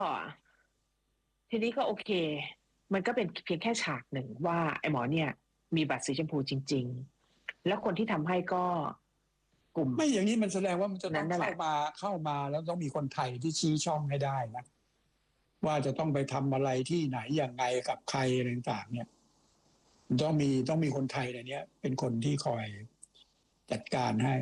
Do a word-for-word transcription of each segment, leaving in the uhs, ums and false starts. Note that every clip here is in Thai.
ทีนี้ก็โอเคมันก็เป็นเพียงแค่ฉากหนึ่งว่าไอ้หมอเนี่ยมีบัตรสีชมพูจริงๆแล้วคนที่ทำให้ก็กลุ่มไม่อย่างนี้มันแสดงว่ามันจะต้องเข้านั้นนั่นแหละมาเข้ามาแล้วต้องมีคนไทยที่ชี้ช่องให้ได้นะว่าจะต้องไปทำอะไรที่ไหนอย่างไงกับใครอะไรต่างๆเนี่ยต้องมีต้องมีคนไทยในเนี้ยเป็นคนที่คอยจัดการให้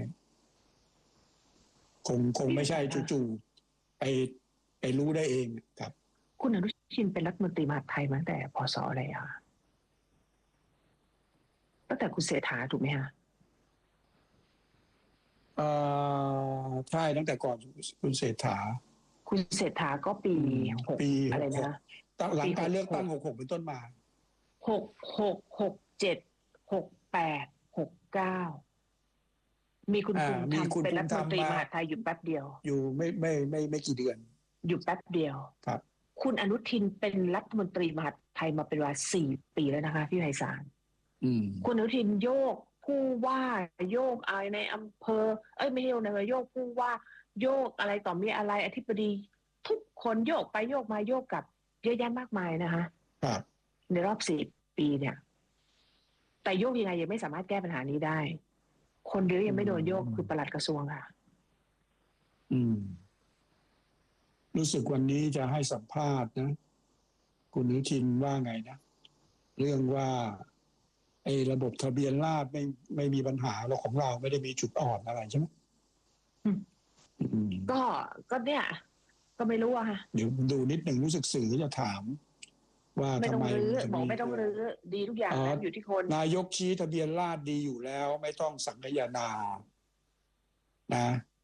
คงคงไม่ใช่จู่ๆไปไปรู้ได้เองครับคุณอนุทินเป็นรัฐมนตรีมหาดไทยมาตั้งแต่พศอะไรอะตั้งแต่คุณเศรษฐาถูกไหมฮะเอ่อใช่ตั้งแต่ก่อนคุณเศรษฐาคุณเศรษฐาก็ปีหกปีอะไรนะตั้งหลังการเลือกตั้งหกหกเป็นต้นมาหกหกหกเจ็ดหกแปดหกเก้ามีคุณภูมิธรรมเป็นรัฐมนตรีมหาดไทยอยู่แป๊บเดียวอยู่ไม่ไม่ไม่ไม่กี่เดือนอยู่แป๊บเดียวครับคุณอนุทินเป็นรัฐมนตรีมหาดไทยมาเป็นเวลาสี่ปีแล้วนะคะพี่ไพศาลคุณอนุทินโยกผู้ว่าโยกอะไรในอำเภอเอ้ยไม่ใช่ในโยกผู้ว่าโยกอะไรต่อมีอะไรอธิบดีทุกคนโยกไปโยกมาโยกกับเยอะแยะมากมายนะคะครับในรอบสี่ปีเนี่ยแต่โยกยังไงยังไม่สามารถแก้ปัญหานี้ได้คนเดียวยังไม่โดนโยกคือปลัดกระทรวงค่ะอืมรู้สึกวันนี้จะให้สัมภาษณ์นะคุณอนุทินว่าไงนะเรื่องว่าไอ้ระบบทะเบียนราษฎร์ไม่ไม่มีปัญหาเราของเราไม่ได้มีจุดอ่อนอะไรใช่ไหมก็ก็เนี่ยก็ไม่รู้อะค่ะเดี๋ยวดูนิดหนึ่งรู้สึกสื่อจะถามว่าไม่ต้องรื้อบอกไม่ต้องรื้อดีทุกอย่างแล้วอยู่ที่คนนายกชี้ทะเบียนราษฎร์ดีอยู่แล้วไม่ต้องสังคายนานะ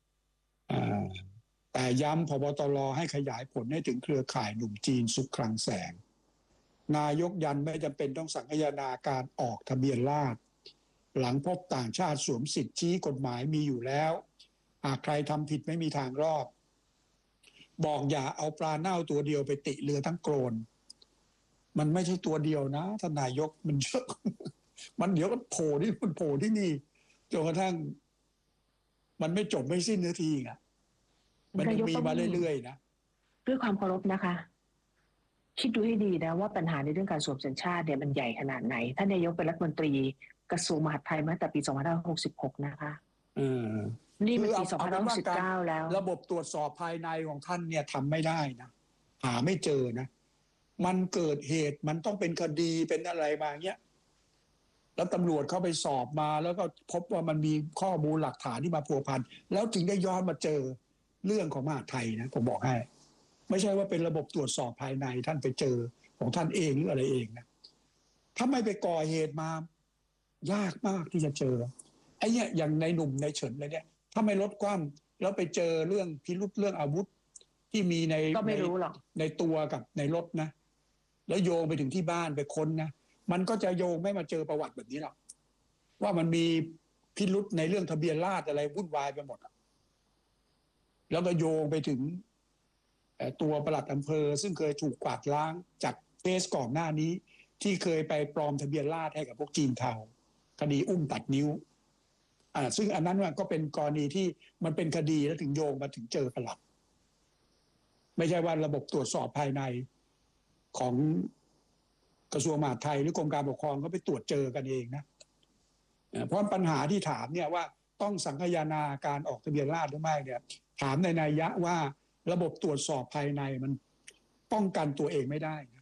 แต่ย้ำพบตรให้ขยายผลให้ถึงเครือข่ายหนุ่มจีนสุขคลังแสงนายกยันไม่จำเป็นต้องสังคายนาการออกทะเบียนราษฎร์หลังพบต่างชาติสวมสิทธิชี้กฎหมายมีอยู่แล้วหากใครทำผิดไม่มีทางรอดบอกอย่าเอาปลาเน่าตัวเดียวไปติเรือทั้งโกลนมันไม่ใช่ตัวเดียวนะท่านนายกมันเยอะมันเดี๋ยวก็โผล่ที่มันโผล่ที่นี่จนกระทั่งมันไม่จบไม่สิ้นนาทีอ่ะมันยังมีมาเรื่อยๆนะด้วยความเคารพนะคะคิดดูให้ดีนะว่าปัญหาในเรื่องการสวมสัญชาติเนี่ยมันใหญ่ขนาดไหนท่านนายกเป็นรัฐมนตรีกระทรวงมหาดไทยมาตั้งแต่ปีสองพันห้าร้อยหกสิบหกนะคะเออนี่มันปีสองพันห้าร้อยหกสิบเก้าแล้วระบบตรวจสอบภายในของท่านเนี่ยทำไม่ได้นะหาไม่เจอนะมันเกิดเหตุมันต้องเป็นคดีเป็นอะไรมาเงี้ยแล้วตำรวจเข้าไปสอบมาแล้วก็พบว่ามันมีข้อมูลหลักฐานที่มาพัวพันแล้วจึงได้ย้อนมาเจอเรื่องของมหาดไทยนะผมบอกให้ไม่ใช่ว่าเป็นระบบตรวจสอบภายในท่านไปเจอของท่านเองหรืออะไรเองนะถ้าไม่ไปก่อเหตุมายากมากที่จะเจอไอ้เนี่ยอย่างในหนุ่มในเฉินเลยเนี่ยถ้าไม่ลดความแล้วไปเจอเรื่องพิรุธเรื่องอาวุธที่มีในก็ไม่รู้หรอกในตัวกับในรถนะแล้วโยงไปถึงที่บ้านไปค้นนะมันก็จะโยงไม่มาเจอประวัติแบบนี้หรอกว่ามันมีพิรุธในเรื่องทะเบียนราษฎร์อะไรวุ่นวายไปหมดแล้วก็โยงไปถึงตัวปลัดอำเภอซึ่งเคยถูกกวาดล้างจากเคสก่อนหน้านี้ที่เคยไปปลอมทะเบียนราษฎร์ให้กับพวกจีนเทาคดีอุ้มตัดนิ้วอ่าซึ่งอันนั้นก็เป็นกรณีที่มันเป็นคดีแล้วถึงโยงมาถึงเจอปลัดไม่ใช่ว่าระบบตรวจสอบภายในของกระทรวงมหาดไทยหรือกรมการปกครองก็ไปตรวจเจอกันเองนะเพราะปัญหาที่ถามเนี่ยว่าต้องสังคายนาการออกทะเบียนราษฎร์หรือไม่เนี่ยถามในนัยยะว่าระบบตรวจสอบภายในมันป้องกันตัวเองไม่ได้นะ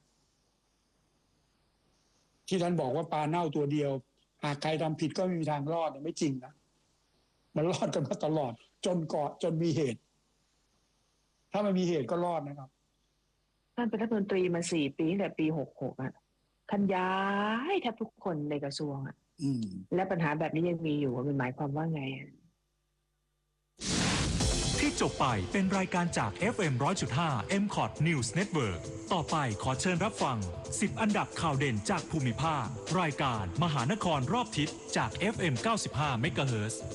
ที่ท่านบอกว่าปลาเน่าตัวเดียวหากใครทำผิดก็ไม่มีทางรอดเนี่ยไม่จริงนะมันรอดกันมาตลอดจนก่อจนมีเหตุถ้าไม่มีเหตุก็รอดนะครับท่านเป็นรัฐมนตรีมาสี่ปีตั้งแต่ปีหกหกอ่ะท่านย้ายแทบทุกคนในกระทรวงอ่ะและปัญหาแบบนี้ยังมีอยู่มันหมายความว่าไงที่จบไปเป็นรายการจาก เอฟ เอ็ม หนึ่งร้อยจุดห้า เอ็ม คอท News Network ต่อไปขอเชิญรับฟังสิบอันดับข่าวเด่นจากภูมิภาครายการมหานครรอบทิศจาก เอฟ เอ็ม เก้าสิบห้า เมกะเฮิรตซ์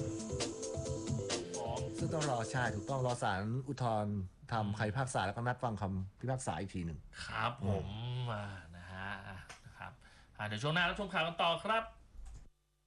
ซึ่งต้องรอใช่ถูกต้องรอศาลอุทธรณ์ทำคำพิพากษาแล้วก็นัดฟังคำพิพากษาอีกทีหนึ่งครับผมนะฮะนะครับเดี๋ยวช่วงหน้ารับชมข่าวกันต่อครับ